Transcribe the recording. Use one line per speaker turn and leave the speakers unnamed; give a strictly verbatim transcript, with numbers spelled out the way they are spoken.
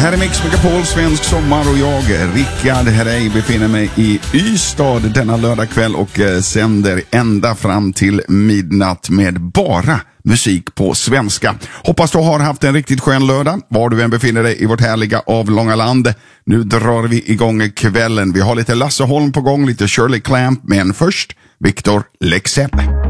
Här är Mix Megapol, svensk sommar och jag, Rickard Herrey, befinner mig i Ystad denna lördagkväll och sänder ända fram till midnatt med bara musik på svenska. Hoppas du har haft en riktigt skön lördag, var du än befinner dig i vårt härliga avlånga land. Nu drar vi igång kvällen. Vi har lite Lasse Holm på gång, lite Shirley Clamp, men först Victor Leksell.